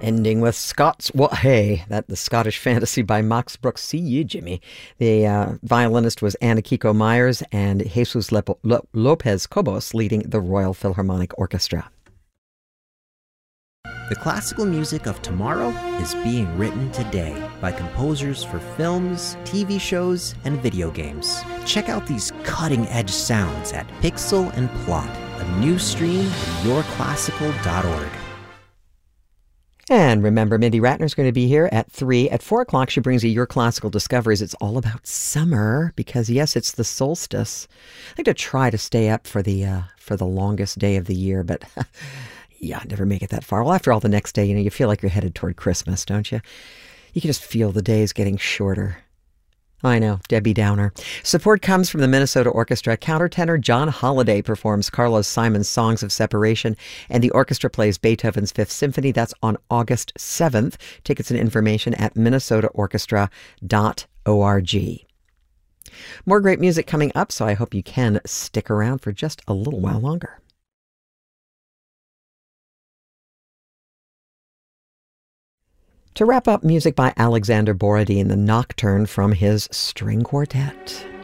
Ending with Scots What Hey, the Scottish fantasy by Max Brooks. See you, Jimmy. The violinist was Anna Kiko Myers and Jesus Lopez Cobos leading the Royal Philharmonic Orchestra. The classical music of tomorrow is being written today by composers for films, TV shows, and video games. Check out these cutting-edge sounds at Pixel and Plot, a new stream at yourclassical.org. And remember, Mindy Ratner's going to be here at 3. At 4 o'clock, she brings you Your Classical Discoveries. It's all about summer because, yes, it's the solstice. I like to try to stay up for the longest day of the year, but yeah, I never make it that far. Well, after all, the next day, you feel like you're headed toward Christmas, don't you? You can just feel the days getting shorter. I know, Debbie Downer. Support comes from the Minnesota Orchestra. Countertenor John Holliday performs Carlos Simon's Songs of Separation, and the orchestra plays Beethoven's Fifth Symphony. That's on August 7th. Tickets and information at minnesotaorchestra.org. More great music coming up, so I hope you can stick around for just a little while longer. To wrap up, music by Alexander Borodin, the Nocturne from his String Quartet.